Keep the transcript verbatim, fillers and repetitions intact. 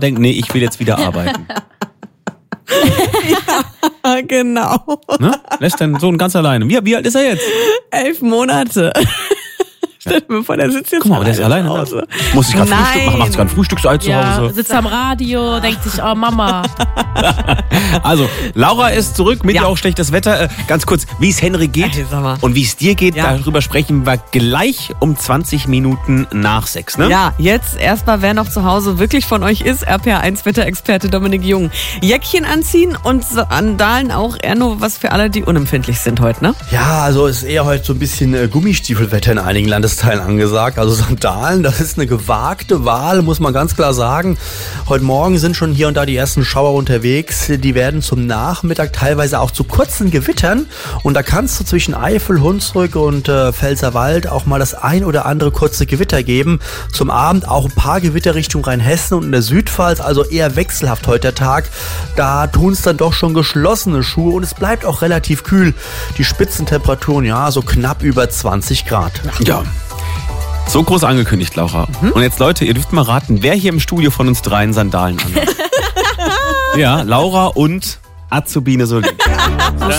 denkt, nee, ich will jetzt wieder arbeiten. Ja, genau. Ne? Lässt deinen Sohn ganz alleine. Wie, wie alt ist er jetzt? Elf Monate. Stell dir mal vor, der sitzt jetzt Guck mal, der ist alleine zu Hause. da. Muss ich gerade Frühstück machen, macht gerade ein Frühstücksei zu Ja, Hause. sitzt am Radio, denkt sich, oh Mama. Also, Laura ist zurück, mit Ja. ihr auch schlechtes Wetter. Äh, ganz kurz, wie es Henrik geht Ey, sag mal. und wie es dir geht, Ja. darüber sprechen wir gleich um zwanzig Minuten nach sechs, ne? Ja, jetzt erstmal, wer noch zu Hause wirklich von euch ist, R P R eins Wetterexperte Dominik Jung. Jäckchen anziehen und Sandalen auch eher nur was für alle, die unempfindlich sind heute, ne? Ja, also ist eher heute so ein bisschen äh, Gummistiefelwetter in einigen Landesteilen angesagt. Also Sandalen, das ist eine gewagte Wahl, muss man ganz klar sagen. Heute Morgen sind schon hier und da die ersten Schauer unterwegs. Die werden zum Nachmittag teilweise auch zu kurzen Gewittern. Und da kannst du zwischen Eifel, Hunsrück und äh, Pfälzerwald auch mal das ein oder andere kurze Gewitter geben. Zum Abend auch ein paar Gewitter Richtung Rheinhessen und in der Südpfalz, also eher wechselhaft heute der Tag. Da tun es dann doch schon geschlossene Schuhe und es bleibt auch relativ kühl. Die Spitzentemperaturen, ja, so knapp über zwanzig Grad. Ja. So groß angekündigt, Laura. Mhm. Und jetzt, Leute, ihr dürft mal raten, wer hier im Studio von uns dreien Sandalen anhat. Ja, Laura und Azubine Solin. So